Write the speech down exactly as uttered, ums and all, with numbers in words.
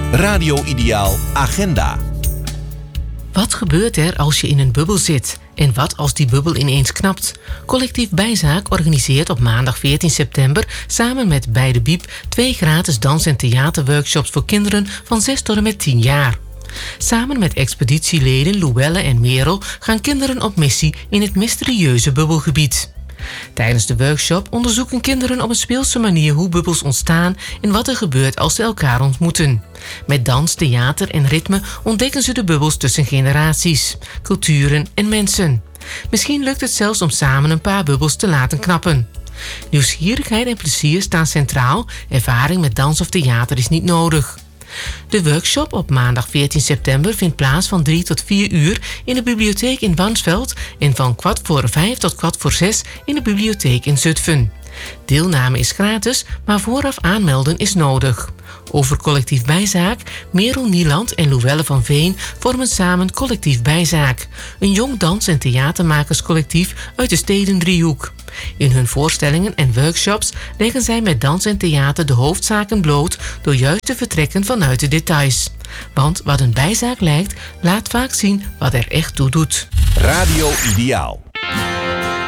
Radio Ideaal Agenda. Wat gebeurt er als je in een bubbel zit? En wat als die bubbel ineens knapt? Collectief Bijzaak organiseert op maandag veertien september samen met Bij de Biep twee gratis dans- en theaterworkshops voor kinderen van zes tot en met tien jaar. Samen met expeditieleden Louelle en Merel gaan kinderen op missie in het mysterieuze bubbelgebied. Tijdens de workshop onderzoeken kinderen op een speelse manier hoe bubbels ontstaan en wat er gebeurt als ze elkaar ontmoeten. Met dans, theater en ritme ontdekken ze de bubbels tussen generaties, culturen en mensen. Misschien lukt het zelfs om samen een paar bubbels te laten knappen. Nieuwsgierigheid en plezier staan centraal, ervaring met dans of theater is niet nodig. De workshop op maandag veertien september vindt plaats van drie tot vier uur in de bibliotheek in Wansveld en van kwart voor vijf tot kwart voor zes in de bibliotheek in Zutphen. Deelname is gratis, maar vooraf aanmelden is nodig. Over Collectief Bijzaak, Merel Nieland en Louelle van Veen vormen samen Collectief Bijzaak, een jong dans- en theatermakerscollectief uit de Stedendriehoek. In hun voorstellingen en workshops leggen zij met dans en theater de hoofdzaken bloot door juist te vertrekken vanuit de details. Want wat een bijzaak lijkt, laat vaak zien wat er echt toe doet. Radio Ideaal.